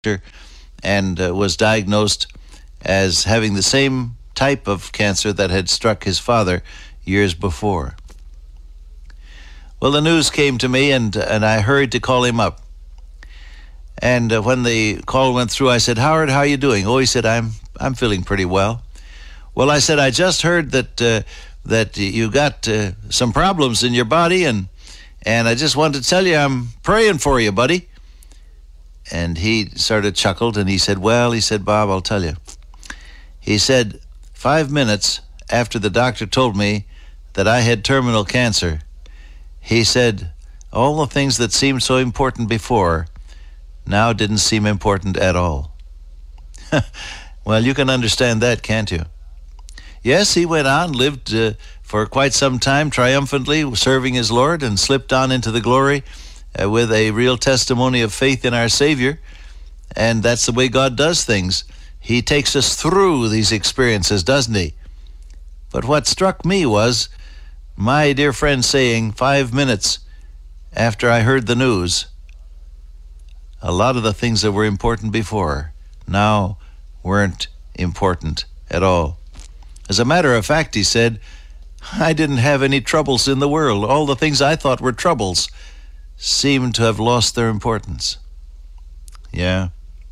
and was diagnosed as having the same type of cancer that had struck his father years before. Well, the news came to me, and I hurried to call him up. And when the call went through, I said, "Howard, how are you doing?" "Oh," he said, I'm feeling pretty well." "Well," I said, "I just heard that you got some problems in your body, and I just wanted to tell you I'm praying for you, buddy." And he sort of chuckled, and he said, "Well," he said, "Bob, I'll tell you." He said, 5 minutes after the doctor told me that I had terminal cancer, he said, all the things that seemed so important before now didn't seem important at all. Well, you can understand that, can't you? Yes, he went on, lived for quite some time triumphantly, serving his Lord, and slipped on into the glory with a real testimony of faith in our Savior. And that's the way God does things. He takes us through these experiences, doesn't he? But what struck me was my dear friend saying 5 minutes after I heard the news, a lot of the things that were important before now weren't important at all. As a matter of fact, he said, I didn't have any troubles in the world. All the things I thought were troubles seemed to have lost their importance. Yeah.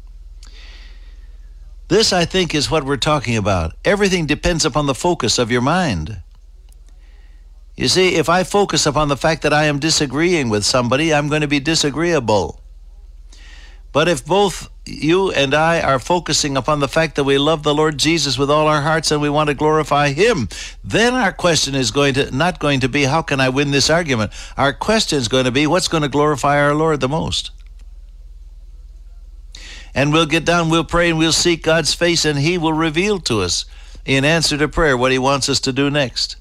This, I think, is what we're talking about. Everything depends upon the focus of your mind. You see, if I focus upon the fact that I am disagreeing with somebody, I'm going to be disagreeable. But if both you and I are focusing upon the fact that we love the Lord Jesus with all our hearts and we want to glorify Him, then our question is not going to be, how can I win this argument? Our question is going to be, what's going to glorify our Lord the most? And we'll get down, we'll pray, and we'll seek God's face, and He will reveal to us in answer to prayer what He wants us to do next.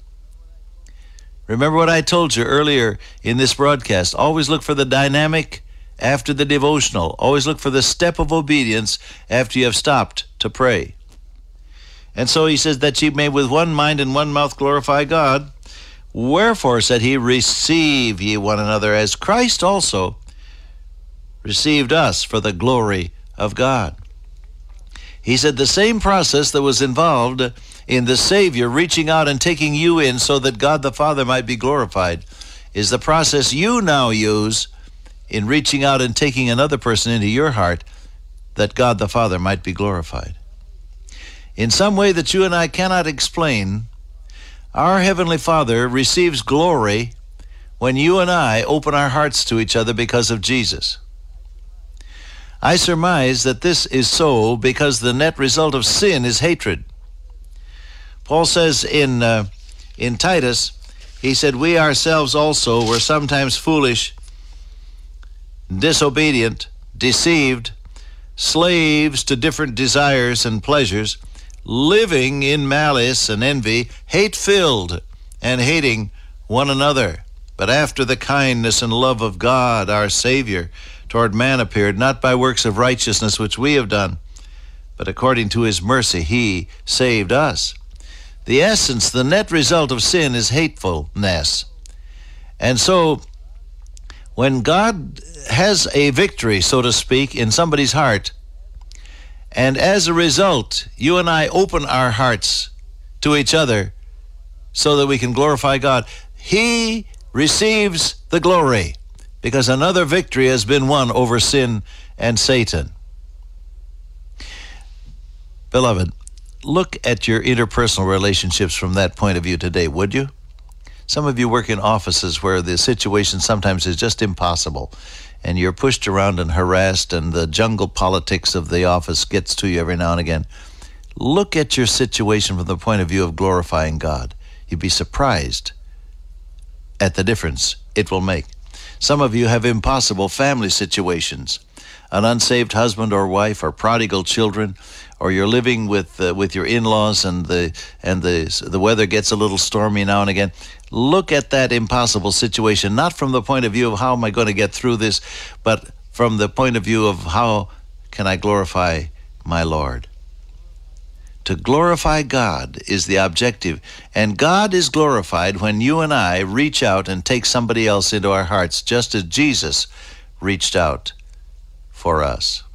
Remember what I told you earlier in this broadcast. Always look for the dynamic after the devotional. Always look for the step of obedience after you have stopped to pray. And so he says that ye may with one mind and one mouth glorify God. Wherefore, said he, receive ye one another, as Christ also received us for the glory of God. He said the same process that was involved in the Savior reaching out and taking you in so that God the Father might be glorified is the process you now use in reaching out and taking another person into your heart that God the Father might be glorified. In some way that you and I cannot explain, our Heavenly Father receives glory when you and I open our hearts to each other because of Jesus. I surmise that this is so because the net result of sin is hatred. Paul says in Titus, he said, we ourselves also were sometimes foolish, disobedient, deceived, slaves to different desires and pleasures, living in malice and envy, hate-filled, and hating one another. But after the kindness and love of God, our Savior, toward man appeared, not by works of righteousness which we have done, but according to His mercy He saved us. The essence, the net result of sin is hatefulness. And so, when God has a victory, so to speak, in somebody's heart, and as a result, you and I open our hearts to each other so that we can glorify God, He receives the glory because another victory has been won over sin and Satan. Beloved, look at your interpersonal relationships from that point of view today, would you? Some of you work in offices where the situation sometimes is just impossible, and you're pushed around and harassed, and the jungle politics of the office gets to you every now and again. Look at your situation from the point of view of glorifying God. You'd be surprised at the difference it will make. Some of you have impossible family situations, an unsaved husband or wife, or prodigal children, or you're living with your in-laws, and the weather gets a little stormy now and again. Look at that impossible situation, not from the point of view of how am I going to get through this, but from the point of view of how can I glorify my Lord. To glorify God is the objective, and God is glorified when you and I reach out and take somebody else into our hearts, just as Jesus reached out for us.